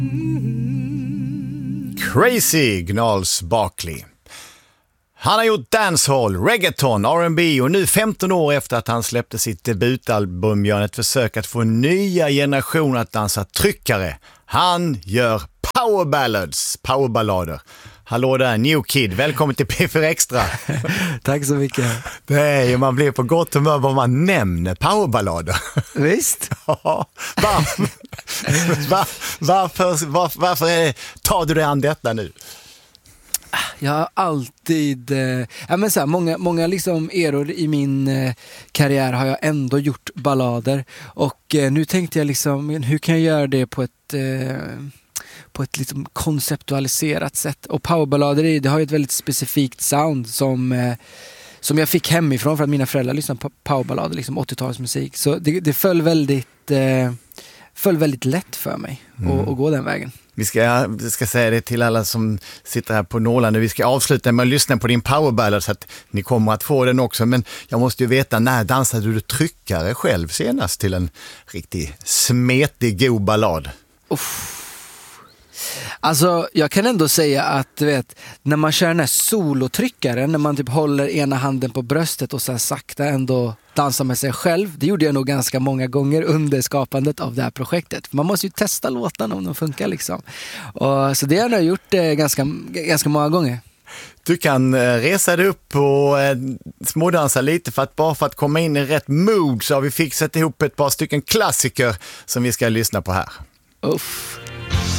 Crazy Gnarls Barkley. Han har gjort dancehall, reggaeton, R&B och nu 15 år efter att han släppte sitt debutalbum gör han ett försök att få nya generationer att dansa tryckare. Han gör powerballader. Hallå där, New Kid. Välkommen till P4 Extra. Tack så mycket. Nej, man blir på gott humör vad man nämner powerballader. Visst? Ja. Varför tar du dig an detta nu? Jag har alltid... många liksom eror i min karriär har jag ändå gjort ballader. Och nu tänkte jag liksom, hur kan jag göra det på ett liksom konceptualiserat sätt. Och powerballader, det har ju ett väldigt specifikt sound som jag fick hemifrån för att mina föräldrar lyssnade på powerballader, liksom 80-talsmusik. Så det föll väldigt lätt för mig att gå den vägen. Vi ska säga det till alla som sitter här på Norrland. Vi ska avsluta med att lyssna på din powerballad så att ni kommer att få den också. Men jag måste ju veta, när dansade du tryckare själv senast till en riktigt smetig, god ballad? Alltså, jag kan ändå säga att du vet, när man kör den här solotryckaren, när man typ håller ena handen på bröstet och sen sakta ändå dansar med sig själv. Det gjorde jag nog ganska många gånger under skapandet av det här projektet. Man måste ju testa låtarna om de funkar liksom. Så det har jag gjort ganska många gånger. Du kan resa dig upp och smådansa lite för att komma in i rätt mood, så har vi fixat ihop ett par stycken klassiker som vi ska lyssna på här. Uff.